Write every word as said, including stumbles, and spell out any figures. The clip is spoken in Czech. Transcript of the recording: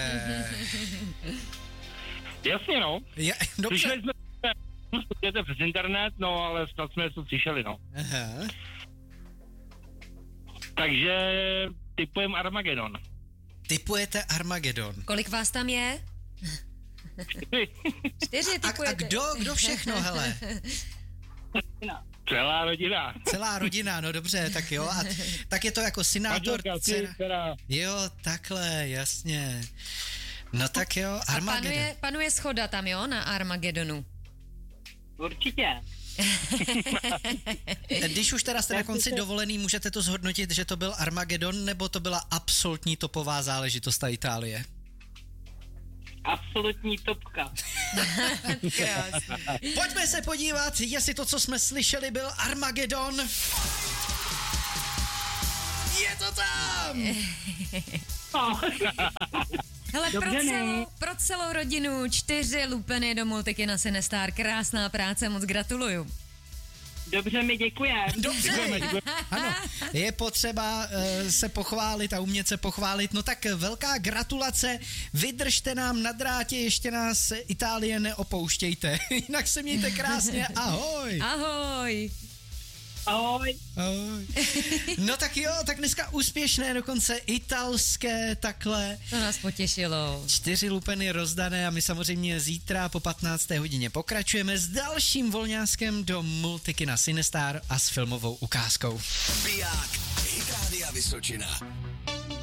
Jasně, no. Je, dobře. Slyšeli jsme, že přes internet, no, ale snad jsme to slyšeli, no. Aha. Takže typujem Armagedon. Typujete Armagedon. Kolik vás tam je? Čtyři A, a typujete. kdo, kdo všechno, hele? Celá rodina. Celá rodina, no dobře, tak jo. A tak je to jako synátor, Manželka, dcera. syn, dcera. Jo, takhle, jasně. No tak jo, A Armagedon. panuje, panuje schoda tam, jo, na Armagedonu. Určitě. Když už teda jste na konci dovolený, můžete to zhodnotit, že to byl Armagedon, nebo to byla absolutní topová záležitost ta Itálie? Absolutní topka. Krásný. Pojďme se podívat, jestli to, co jsme slyšeli, byl Armagedon. Je to tam! Hele, pro Dobře, celou, ne? pro celou rodinu čtyři lupeny do Multikina Sinestar. Krásná práce, moc gratuluju. Dobře mi děkujem. Dobře, ano, je potřeba uh, se pochválit a umět se pochválit, no tak velká gratulace, vydržte nám na drátě, ještě nás Itálie neopouštějte, jinak se mějte krásně, ahoj. Ahoj. Ahoj. Ahoj. No tak jo, tak dneska úspěšné, dokonce italské, takhle. To nás potěšilo. Čtyři lupeny rozdané a my samozřejmě zítra po patnácté hodině pokračujeme s dalším volňáskem do Multikina Sinestar a s filmovou ukázkou. Biják, Hit Rádia Vysočina.